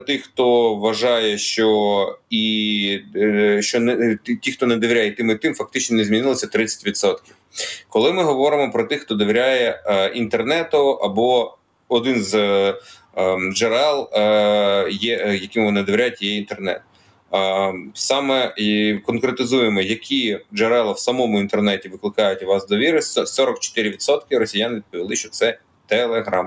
тих, хто вважає, що ті, хто не довіряє тим і тим, фактично не змінилося 30%. Коли ми говоримо про тих, хто довіряє інтернету, або один з джерел, яким вони довіряють, є інтернет. Саме і конкретизуємо, які джерела в самому інтернеті викликають у вас довіри. 44% росіян відповіли, що це Telegram.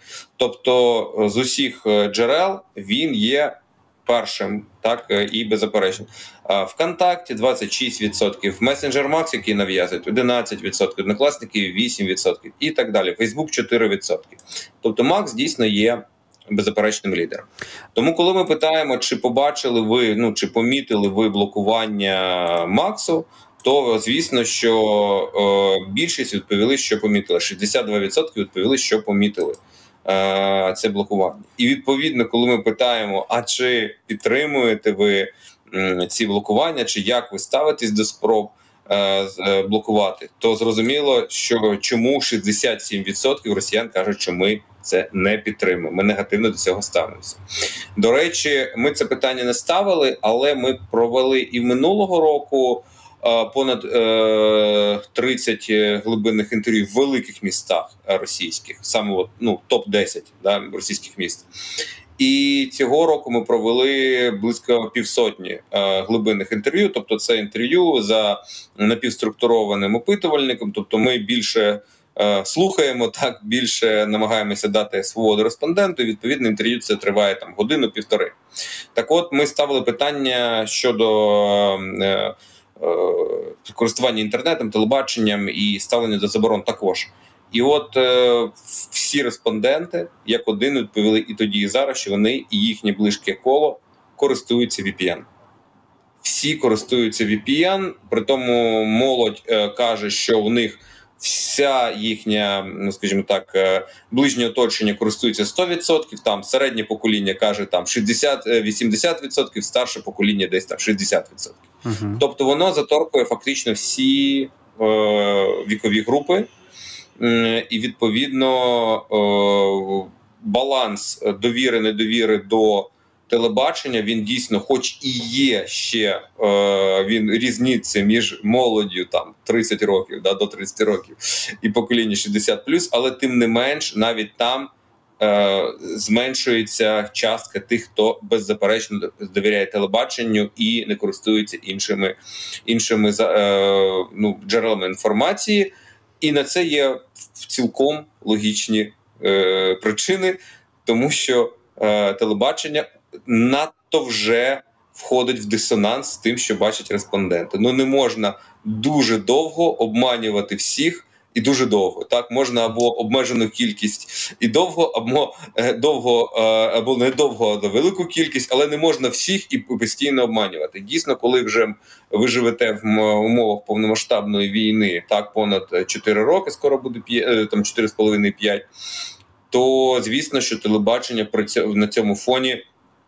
Тобто з усіх джерел він є першим, так, і беззаперечно. ВКонтакті 26%, Messenger Max, який нав'язують, 11%, Однокласники 8% і так далі. Facebook 4%. Тобто Макс дійсно є беззаперечним лідером. Тому коли ми питаємо, чи побачили ви, чи помітили ви блокування Максу, то звісно, що більшість відповіли, що помітили. 62% відповіли, що помітили це блокування. І відповідно, коли ми питаємо, а чи підтримуєте ви ці блокування, чи як ви ставитесь до спроб блокувати, то зрозуміло, що чому 67% росіян кажуть, що ми це не підтримуємо, ми негативно до цього ставимося. До речі, ми це питання не ставили, але ми провели і минулого року понад 30 глибинних інтерв'ю в великих містах російських, саме топ-10 російських міст. І цього року ми провели близько півсотні глибинних інтерв'ю, тобто це інтерв'ю за напівструктурованим опитувальником, тобто ми більше слухаємо, так, більше намагаємося дати свободу респонденту, і відповідно інтерв'ю це триває годину-півтори. Так от, ми ставили питання щодо користування інтернетом, телебаченням і ставлення до заборон також. І от всі респонденти, як один, відповіли і тоді, і зараз, що вони і їхнє близьке коло користуються VPN. Всі користуються VPN, при тому молодь каже, що в них вся їхня, скажімо так, ближнє оточення користується 100%, там середнє покоління каже 60-80%, старше покоління десь 60%. Угу. Тобто воно заторкує фактично всі вікові групи, і відповідно баланс довіри-недовіри до телебачення, він дійсно, хоч і є ще, він різниця між молоддю 30 років, до 30 років, і покоління 60+, але тим не менш, навіть там зменшується частка тих, хто беззаперечно довіряє телебаченню і не користується іншими джерелами інформації. І на це є цілком логічні причини, тому що телебачення надто вже входить в дисонанс з тим, що бачать респонденти. Не можна дуже довго обманювати всіх і дуже довго. Так, можна або обмежену кількість і довго, або не довго, а велику кількість, але не можна всіх і постійно обманювати. Дійсно, коли вже ви живете в умовах повномасштабної війни, так, понад 4 роки, скоро буде 4,5-5, то звісно, що телебачення на цьому фоні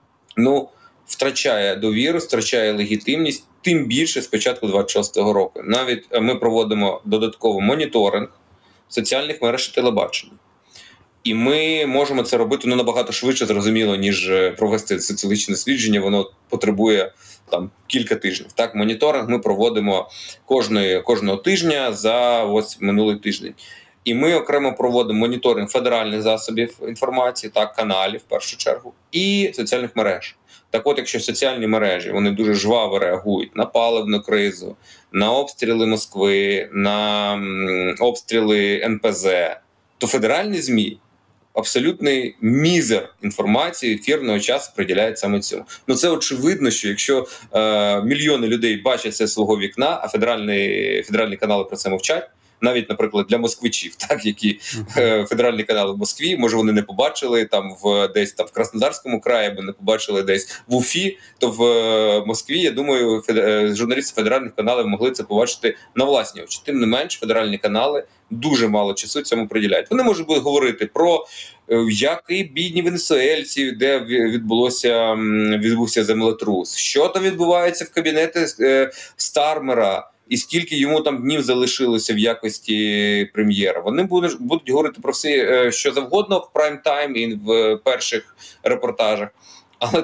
втрачає довіру, втрачає легітимність, тим більше з початку 26-го року. Навіть ми проводимо додатково моніторинг соціальних мереж і телебачення. І ми можемо це робити набагато швидше, зрозуміло, ніж провести соціологічне дослідження, воно потребує кілька тижнів. Так, моніторинг ми проводимо кожного тижня за минулий тиждень. І ми окремо проводимо моніторинг федеральних засобів інформації, каналів в першу чергу, і соціальних мереж. Так от, якщо соціальні мережі, вони дуже жваво реагують на паливну кризу, на обстріли Москви, на обстріли НПЗ, то федеральні ЗМІ абсолютний мізер інформації, ефірного часу приділяють саме цьому. Це очевидно, що якщо мільйони людей бачать це з свого вікна, а федеральні канали про це мовчать, навіть, наприклад, для москвичів, які федеральні канали в Москві, може вони не побачили десь в Краснодарському краї, або не побачили десь в Уфі, то в Москві, я думаю, журналісти федеральних каналів могли це побачити на власні очі. Тим не менш, федеральні канали дуже мало часу цьому приділяють. Вони можуть говорити про які бідні венесуельці, де відбувся землетрус, що там відбувається в кабінеті Стармера, і скільки йому днів залишилося в якості прем'єра. Вони будуть говорити про все, що завгодно в прайм-тайм і в перших репортажах.